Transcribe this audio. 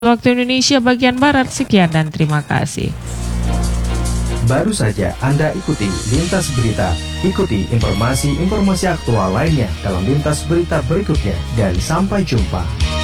waktu Indonesia bagian Barat. Sekian dan terima kasih. Baru saja Anda ikuti Lintas Berita. Ikuti informasi-informasi aktual lainnya dalam Lintas Berita berikutnya. Dan sampai jumpa.